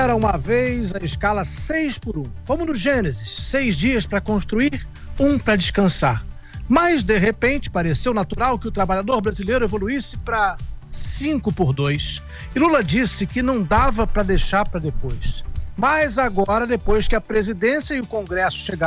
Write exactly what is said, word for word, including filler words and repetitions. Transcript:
Era uma vez a escala seis por um, como no Gênesis, seis dias para construir, um para descansar. Mas, de repente, pareceu natural que o trabalhador brasileiro evoluísse para cinco por dois. E Lula disse que não dava para deixar para depois. Mas agora, depois que a presidência e o Congresso chegaram